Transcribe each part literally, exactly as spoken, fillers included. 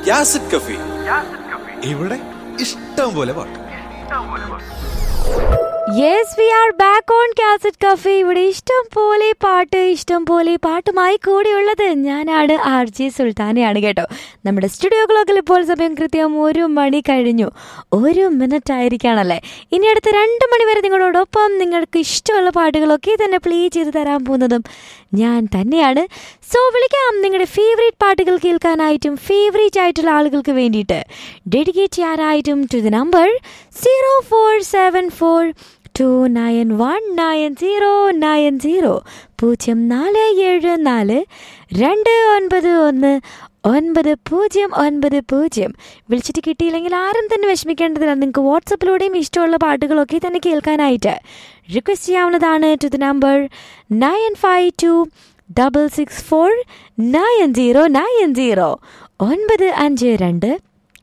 യാസിഡ് കഫി. ഇവിടെ ഇഷ്ടം പോലെ പാട്ട്. Yes, we are back on Cassette Cafe. ഇവിടെ ഇഷ്ടം പോലെ പാട്ട് ഇഷ്ടം പോലെ പാട്ടുമായി കൂടെയുള്ളത് ഞാനാണ് ആർ ജെ സുൽത്താനയാണ് കേട്ടോ. നമ്മുടെ സ്റ്റുഡിയോ ക്ലോക്കിൽ ഇപ്പോൾ സമയം കൃത്യം ഒരു മണി കഴിഞ്ഞു. ഒരു മിനിറ്റ് ആയിരിക്കുകയാണല്ലേ. ഇനി അടുത്ത രണ്ട് മണി വരെ നിങ്ങളോടൊപ്പം നിങ്ങൾക്ക് ഇഷ്ടമുള്ള പാട്ടുകളൊക്കെ തന്നെ പ്ലേ ചെയ്ത് തരാൻ പോകുന്നതും ഞാൻ തന്നെയാണ്. സോ വിളിക്കാം നിങ്ങളുടെ ഫേവറേറ്റ് പാട്ടുകൾ കേൾക്കാനായിട്ടും ഫേവറേറ്റ് ആയിട്ടുള്ള ആളുകൾക്ക് വേണ്ടിയിട്ട് ഡെഡിക്കേറ്റ് ചെയ്യാനായിട്ടും to the number zero four seven four to nine one nine zero nine zero പൂജ്യം നാല് ഏഴ് നാല് രണ്ട് ഒൻപത് ഒന്ന് ഒൻപത് പൂജ്യം ഒൻപത് പൂജ്യം. വിളിച്ചിട്ട് കിട്ടിയില്ലെങ്കിൽ ആരും തന്നെ വിഷമിക്കേണ്ടതില്ല. നിങ്ങൾക്ക് വാട്സപ്പിലൂടെയും ഇഷ്ടമുള്ള പാട്ടുകളൊക്കെ തന്നെ കേൾക്കാനായിട്ട് റിക്വസ്റ്റ് ചെയ്യാവുന്നതാണ് to the number nine five to double six four nine zero nine zero ഒൻപത് അഞ്ച് രണ്ട്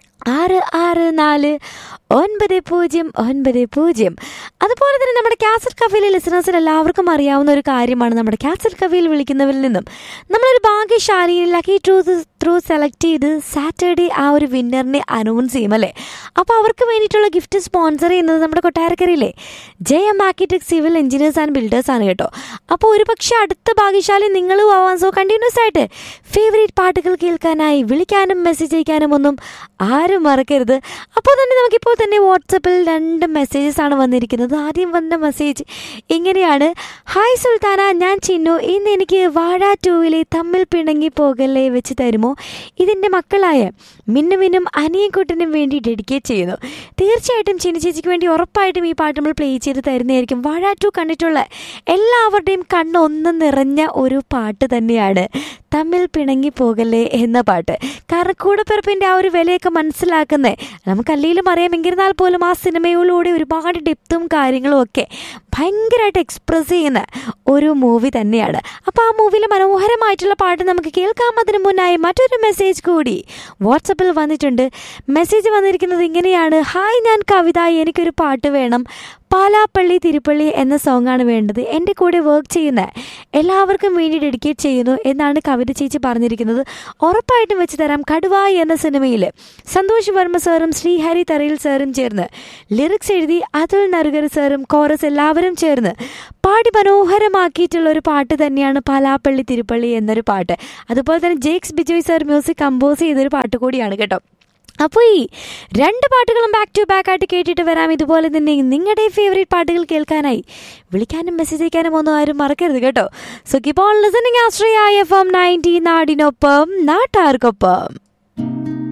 ആറ് ആറ് നാല് ഒൻപത് പൂജ്യം ഒൻപത് പൂജ്യം. അതുപോലെ തന്നെ നമ്മുടെ കാസറ്റ് കഫയിലെ ലിസണേഴ്സിന് എല്ലാവർക്കും അറിയാവുന്ന ഒരു കാര്യമാണ്, നമ്മുടെ കാസറ്റ് കഫയിൽ വിളിക്കുന്നവരിൽ നിന്നും നമ്മളൊരു ഭാഗ്യശാലിയിൽ ലക്കി ട്രൂത്ത് ത്രൂ സെലക്ട് ചെയ്ത് സാറ്റർഡേ ആ ഒരു വിന്നറിനെ അനൗൺസ് ചെയ്യും അല്ലേ. അപ്പോൾ അവർക്ക് വേണ്ടിയിട്ടുള്ള ഗിഫ്റ്റ് സ്പോൺസർ ചെയ്യുന്നത് നമ്മുടെ കൊട്ടാരക്കരയിലെ J M architect civil engineers and builders ആണ് കേട്ടോ. അപ്പോൾ ഒരു പക്ഷേ അടുത്ത ഭാഗ്യശാലി നിങ്ങളും ആവാൻ. സോ കണ്ടിന്യൂസ് ആയിട്ട് ഫേവറേറ്റ് പാട്ടുകൾ കേൾക്കാനായി വിളിക്കാനും മെസ്സേജ് അയക്കാനും ഒന്നും ആരും മറക്കരുത്. അപ്പോൾ തന്നെ നമുക്കിപ്പോൾ തന്നെ വാട്സപ്പിൽ രണ്ട് മെസ്സേജസ് ആണ് വന്നിരിക്കുന്നത്. ആദ്യം വന്ന മെസ്സേജ് ഇങ്ങനെയാണ്: ഹായ് സുൽത്താന, ഞാൻ ചിന്നു. ഇന്ന് എനിക്ക് വാഴ ടൂവിലെ തമ്മിൽ പിണങ്ങി പോകല്ലേ വെച്ച് തരുമോ? ഇതിൻ്റെ മക്കളായ മിന്നുവിനും അനിയൻകുട്ടനും വേണ്ടി ഡെഡിക്കേറ്റ് ചെയ്യുന്നു. തീർച്ചയായിട്ടും ചിന്നു ചേച്ചിക്ക് വേണ്ടി ഉറപ്പായിട്ടും ഈ പാട്ട് നമ്മൾ പ്ലേ ചെയ്ത് തരുന്നതായിരിക്കും. വാഴ ടു കണ്ടിട്ടുള്ള എല്ലാവരുടെയും കണ്ണൊന്ന് നിറഞ്ഞ ഒരു പാട്ട് തന്നെയാണ് തമ്മിൽ പിണങ്ങി പോകല്ലേ എന്ന പാട്ട്. കാരണം കൂടപ്പിറപ്പിൻ്റെ ആ ഒരു വിലയൊക്കെ മനസ്സിലാക്കുന്നേ നമുക്കല്ലെങ്കിലും അറിയാം. എന്നിരുന്നാൽ പോലും ആ സിനിമയിലൂടെ ഒരുപാട് ഡെപ്തും കാര്യങ്ങളും ഒക്കെ ഭയങ്കരമായിട്ട് എക്സ്പ്രസ് ചെയ്യുന്ന ഒരു മൂവി തന്നെയാണ്. അപ്പോൾ ആ മൂവിയിൽ മനോഹരമായിട്ടുള്ള പാട്ട് നമുക്ക് കേൾക്കാം. അതിന് മുന്നായി മറ്റൊരു മെസ്സേജ് കൂടി വാട്സപ്പിൽ വന്നിട്ടുണ്ട്. മെസ്സേജ് വന്നിരിക്കുന്നത് ഇങ്ങനെയാണ്: ഹായ്, ഞാൻ കവിത. എനിക്കൊരു പാട്ട് വേണം. പാലാപ്പള്ളി തിരുപ്പള്ളി എന്ന സോങ്ങാണ് വേണ്ടത്. എൻ്റെ കൂടെ വർക്ക് ചെയ്യുന്ന എല്ലാവർക്കും വേണ്ടി ഡെഡിക്കേറ്റ് ചെയ്യുന്നു എന്നാണ് കവിത ചേച്ചി പറഞ്ഞിരിക്കുന്നത്. ഉറപ്പായിട്ടും വെച്ച് തരാം. കടുവായി എന്ന സിനിമയിൽ സന്തോഷ് വർമ്മ സാറും ശ്രീഹരി തറയിൽ സാറും ചേർന്ന് ലിറിക്സ് എഴുതി അതുൽ നറുകർ സാറും കോറസ് എല്ലാവരും ചേർന്ന് പാടി മനോഹരമാക്കിയിട്ടുള്ള ഒരു പാട്ട് തന്നെയാണ് പാലാപ്പള്ളി തിരുപ്പള്ളി എന്നൊരു പാട്ട്. അതുപോലെ തന്നെ Jakes Bijoy sir music compose ചെയ്തൊരു പാട്ട് കൂടിയാണ് കേട്ടോ. അപ്പോൾ ഈ രണ്ട് പാട്ടുകളും ബാക്ക് ടു ബാക്ക് ആയിട്ട് കേട്ടിട്ട് വരാം. ഇതുപോലെ തന്നെ നിങ്ങളുടെ ഫേവറേറ്റ് പാട്ടുകൾ കേൾക്കാനായി വിളിക്കാനും മെസ്സേജ് അയക്കാനും ഒന്നും ആരും മറക്കരുത് കേട്ടോ. So keep on listening Ashraya F M ninety, നാടിനൊപ്പം നാട്ടാർക്കൊപ്പം.